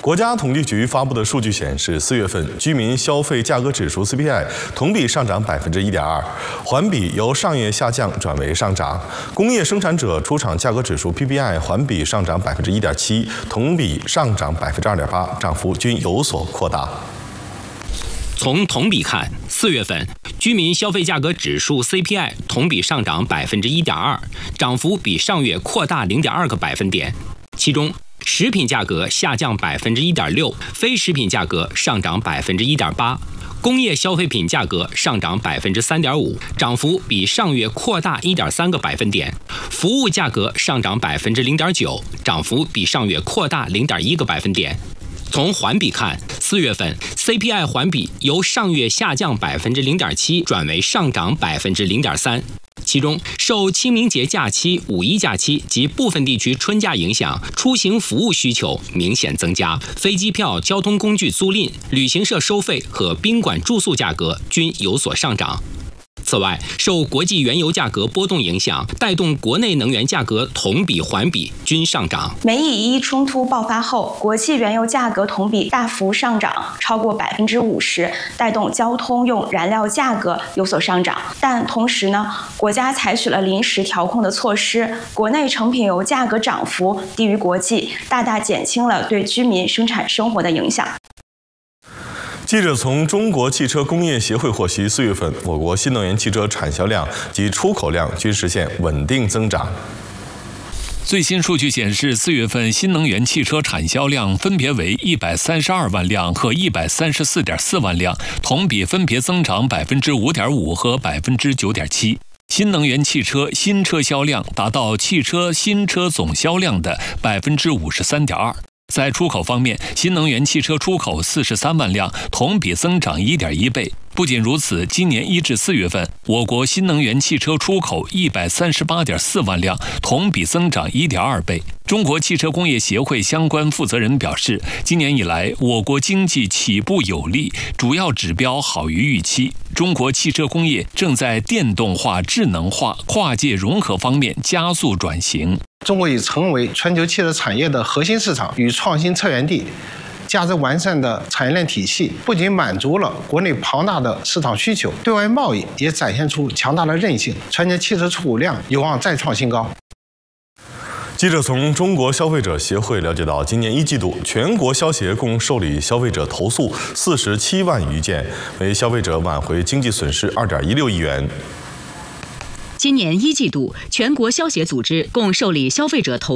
国家统计局发布的数据显示，4月份居民消费价格指数 CPI 同比上涨1.2%，环比由上月下降转为上涨。工业生产者出厂价格指数 PPI 环比上涨1.7%，同比上涨2.8%，涨幅均有所扩大。 从同比看，4月份居民消费价格指数 CPI 同比上涨1.2%，涨幅比上月扩大0.2个百分点。其中，食品价格下降1.6%，非食品价格上涨1.8%，工业消费品价格上涨3.5%，涨幅比上月扩大1.3个百分点。服务价格上涨0.9%，涨幅比上月扩大0.1个百分点。从环比看，4月份 CPI 环比由上月下降0.7%转为上涨0.3%。其中，受清明节假期、五一假期及部分地区春假影响，出行服务需求明显增加，飞机票、交通工具租赁、旅行社收费和宾馆住宿价格均有所上涨。此外，受国际原油价格波动影响，带动国内能源价格同比、环比均上涨。 美以伊冲突爆发后，国际原油价格同比大幅上涨，超过50%，带动交通用燃料价格有所上涨。但同时呢，国家采取了临时调控的措施，国内成品油价格涨幅低于国际，大大减轻了对居民生产生活的影响。 记者从中国汽车工业协会获悉，4月份我国新能源汽车产销量及出口量均实现稳定增长。 最新数据显示，4月份新能源汽车产销量分别为132万辆和134.4万辆，同比分别增长5.5%和9.7%。新能源汽车新车销量达到汽车新车总销量的53.2%。在出口方面，新能源汽车出口43万辆，同比增长1.1倍。不仅如此，今年1至4月份，我国新能源汽车出口138.4万辆，同比增长1.2倍。中国汽车工业协会相关负责人表示，今年以来，我国经济起步有力，主要指标好于预期。中国汽车工业正在电动化、智能化、跨界融合方面加速转型。 中国已成为全球汽车产业的核心市场与创新策源地。价值完善的产业链体系不仅满足了国内庞大的市场需求，对外贸易也展现出强大的韧性，全年汽车出口量有望再创新高。 记者从中国消费者协会了解到，今年1季度全国消协共受理消费者投诉47万余件，为消费者挽回经济损失2.16亿元。 今年1季度，全国消协组织共受理消费者投